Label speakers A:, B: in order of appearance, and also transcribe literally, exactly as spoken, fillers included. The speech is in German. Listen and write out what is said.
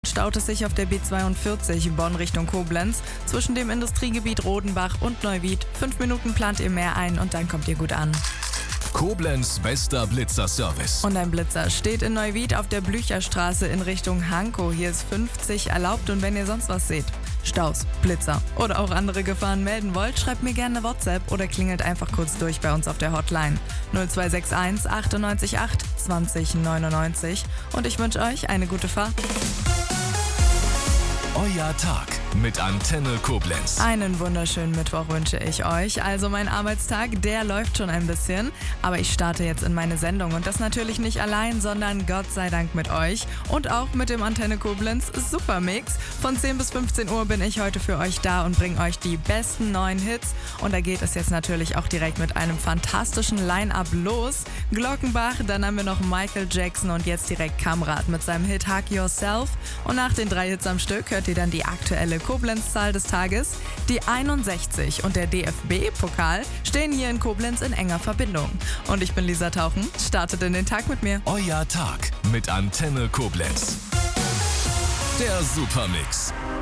A: Staut es sich auf der B zweiundvierzig Bonn Richtung Koblenz zwischen dem Industriegebiet Rodenbach und Neuwied. Fünf Minuten plant ihr mehr ein und dann kommt ihr gut an.
B: Koblenz bester Blitzer-Service.
A: Und ein Blitzer steht in Neuwied auf der Blücherstraße in Richtung Hankow. Hier ist fünfzig erlaubt und wenn ihr sonst was seht, Staus, Blitzer oder auch andere Gefahren melden wollt, schreibt mir gerne eine WhatsApp oder klingelt einfach kurz durch bei uns auf der Hotline null zwei sechs eins achtundneunzig acht zwanzig neunundneunzig und ich wünsche euch eine gute Fahrt.
B: Euer Tag mit Antenne Koblenz.
A: Einen wunderschönen Mittwoch wünsche ich euch. Also mein Arbeitstag, der läuft schon ein bisschen, aber ich starte jetzt in meine Sendung und das natürlich nicht allein, sondern Gott sei Dank mit euch und auch mit dem Antenne Koblenz Supermix. Von zehn bis fünfzehn Uhr bin ich heute für euch da und bringe euch die besten neuen Hits und da geht es jetzt natürlich auch direkt mit einem fantastischen Line-Up los. Glockenbach, dann haben wir noch Michael Jackson und jetzt direkt Kamrat mit seinem Hit Hug Yourself und nach den drei Hits am Stück hört ihr dann die aktuelle Koblenz-Zahl des Tages. Die einundsechzig und der D F B-Pokal stehen hier in Koblenz in enger Verbindung. Und ich bin Lisa Tauchen, startet in den Tag mit mir.
B: Euer Tag mit Antenne Koblenz. Der Supermix.